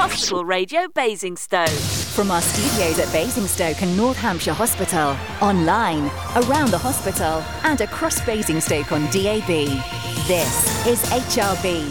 Hospital Radio Basingstoke. From our studios at Basingstoke and North Hampshire Hospital, online, around the hospital and across Basingstoke on DAB. This is HRB.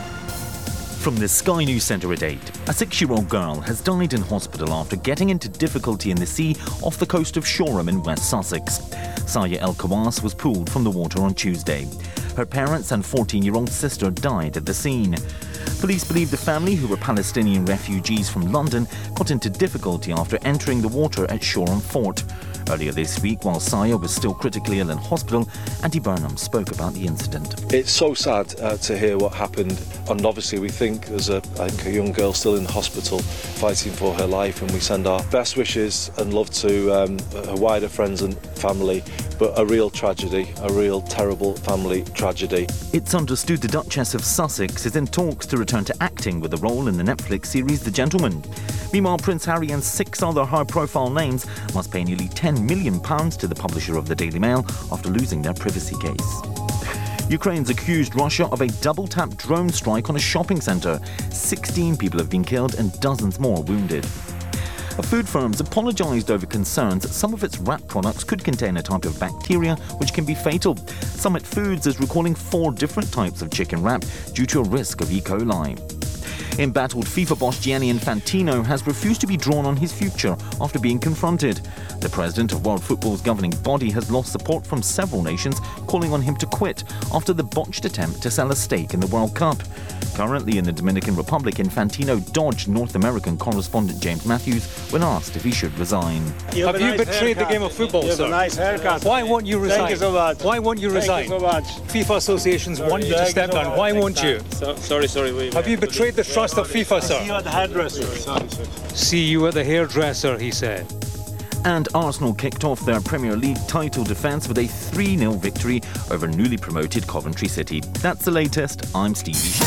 From the Sky News Centre at 8, a 6-year-old girl has died in hospital after getting into difficulty in the sea off the coast of Shoreham in West Sussex. Saya El Kawas was pulled from the water on Tuesday. Her parents and 14-year-old sister died at the scene. Police believe the family, who were Palestinian refugees from London, got into difficulty after entering the water at Shoreham Fort. Earlier this week, while Saya was still critically ill in hospital, Andy Burnham spoke about the incident. It's so sad to hear what happened, and obviously we think there's a young girl still in hospital fighting for her life, and we send our best wishes and love to her wider friends and family, but a real tragedy, a real terrible family tragedy. It's understood the Duchess of Sussex is in talks to return to acting with a role in the Netflix series The Gentleman. Meanwhile, Prince Harry and 6 other high-profile names must pay nearly £10 million to the publisher of the Daily Mail after losing their privacy case. Ukraine's accused Russia of a double-tap drone strike on a shopping centre. 16 people have been killed and dozens more wounded. A food firm's apologised over concerns that some of its wrap products could contain a type of bacteria which can be fatal. Summit Foods is recalling 4 different types of chicken wrap due to a risk of E. coli. Embattled FIFA boss Gianni Infantino has refused to be drawn on his future after being confronted. The president of World Football's governing body has lost support from several nations, calling on him to quit after the botched attempt to sell a stake in the World Cup. Currently in the Dominican Republic, Infantino dodged North American correspondent James Matthews when asked if he should resign. Have you betrayed the game of football, sir? You have a nice haircut. Why won't you resign? Thank you so much. Why won't you resign? Thank you so much. FIFA associations want you to step down. Why won't you? Sorry. Have you betrayed the trust of FIFA, sir? See you at the hairdresser. Sorry. See you at the hairdresser, he said. And Arsenal kicked off their Premier League title defence with a 3-0 victory over newly promoted Coventry City. That's the latest. I'm Stevie.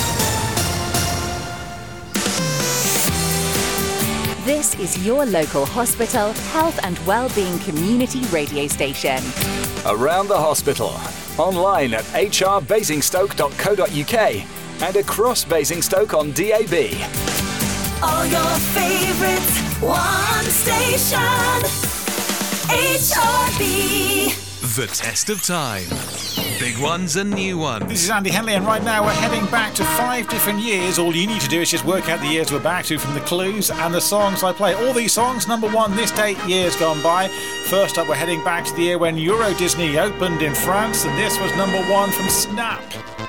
This is your local hospital, health and wellbeing community radio station. Around the hospital, online at hrbasingstoke.co.uk and across Basingstoke on DAB. All your favourites, one station, HRB. The test of time. Big ones and new ones. This is Andy Henley, and right now we're heading back to 5 different years. All you need to do is just work out the years we're back to from the clues and the songs I play. All these songs, number 1 this date, years gone by. First up, we're heading back to the year when Euro Disney opened in France, and this was number 1 from Snap.